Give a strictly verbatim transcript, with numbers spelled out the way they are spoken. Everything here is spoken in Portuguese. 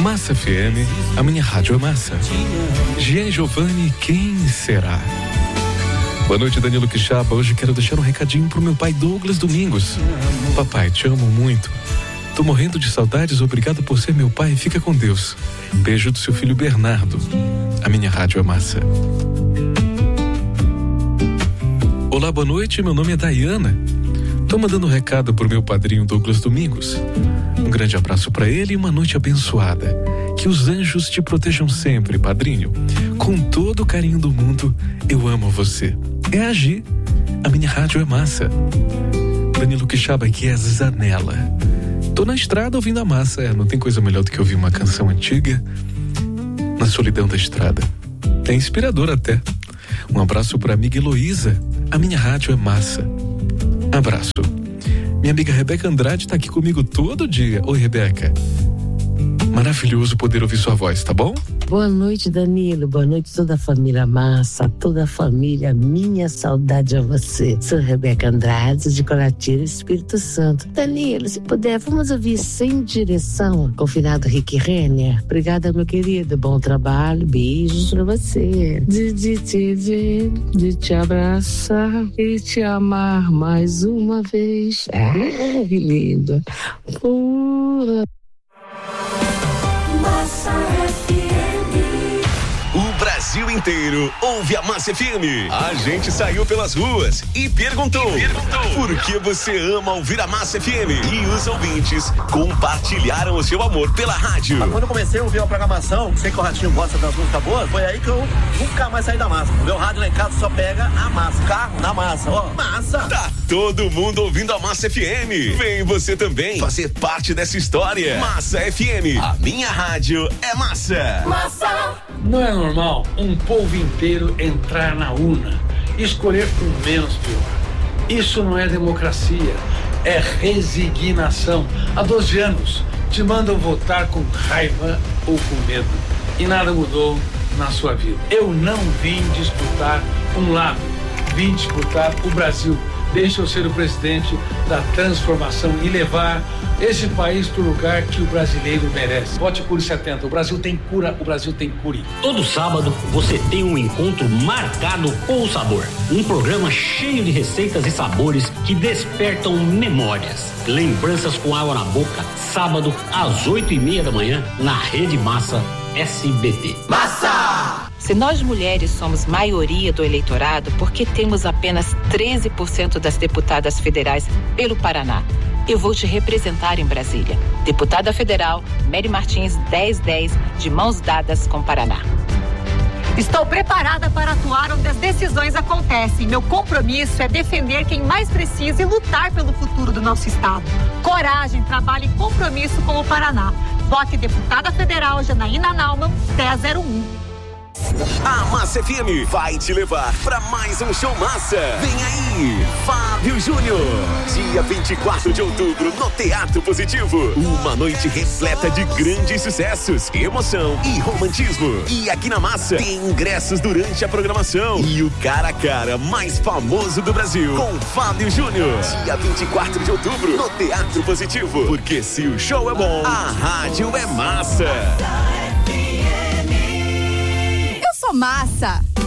Massa F M, a minha rádio é massa. Jean Giovanni, quem será? Boa noite, Danilo Quixaba. Hoje quero deixar um recadinho pro meu pai Douglas Domingos. Papai, te amo muito. Tô morrendo de saudades, obrigado por ser meu pai, fica com Deus. Beijo do seu filho Bernardo. A minha rádio é massa. Olá, boa noite, meu nome é Dayana. Tô mandando um recado pro meu padrinho Douglas Domingos. Um grande abraço pra ele e uma noite abençoada. Que os anjos te protejam sempre, padrinho. Com todo o carinho do mundo, eu amo você. É a Gi. A minha rádio é massa. Danilo Quixaba, aqui é Zanella. Tô na estrada ouvindo a massa. É, não tem coisa melhor do que ouvir uma canção antiga na solidão da estrada. É inspirador até. Um abraço pra amiga Heloísa. A minha rádio é massa. Abraço. Minha amiga Rebeca Andrade tá aqui comigo todo dia. Oi, Rebeca. Maravilhoso poder ouvir sua voz, tá bom? Boa noite, Danilo. Boa noite, toda a família massa, toda a família, minha saudade a você. Sou Rebeca Andrade, de Colatina, Espírito Santo. Danilo, se puder, vamos ouvir Sem Direção, confinado Rick Renner. Obrigada, meu querido. Bom trabalho, beijos pra você. De, de te ver, de te abraçar e te amar mais uma vez. Ai, que lindo. Pura. O Brasil inteiro ouve a Massa F M. A gente saiu pelas ruas e perguntou, e perguntou por que você ama ouvir a Massa F M? E os ouvintes compartilharam o seu amor pela rádio. Mas quando eu comecei a ouvir a programação, sei que o Ratinho gosta das músicas boas, foi aí que eu nunca mais saí da massa. O meu rádio lá em casa só pega a massa. Carro na massa, ó, massa. Tá todo mundo ouvindo a Massa F M. Vem você também fazer parte dessa história. Massa F M, a minha rádio é massa. Massa. Não é normal um povo inteiro entrar na urna e escolher o menos pior. Isso não é democracia, é resignação. Há doze anos te mandam votar com raiva ou com medo e nada mudou na sua vida. Eu não vim disputar um lado, vim disputar o Brasil. Deixa eu ser o presidente da transformação e levar esse país para o lugar que o brasileiro merece. Vote Cure setenta. O Brasil tem cura, o Brasil tem cure. Todo sábado você tem um encontro marcado com o sabor. Um programa cheio de receitas e sabores que despertam memórias. Lembranças com água na boca. Sábado às oito e meia da manhã na Rede Massa S B T. Massa! Se nós mulheres somos maioria do eleitorado, por que temos apenas treze por cento das deputadas federais pelo Paraná? Eu vou te representar em Brasília. Deputada Federal, Mary Martins dez dez, de mãos dadas com Paraná. Estou preparada para atuar onde as decisões acontecem. Meu compromisso é defender quem mais precisa e lutar pelo futuro do nosso estado. Coragem, trabalho e compromisso com o Paraná. Vote deputada federal Janaína Naumann, dez zero um. A Massa F M vai te levar pra mais um show massa. Vem aí, Fábio Júnior. Dia vinte e quatro de outubro no Teatro Positivo. Uma noite repleta de grandes sucessos, emoção e romantismo. E aqui na Massa tem ingressos durante a programação. E o cara a cara mais famoso do Brasil com Fábio Júnior. Dia vinte e quatro de outubro no Teatro Positivo. Porque se o show é bom, a rádio é massa. Massa.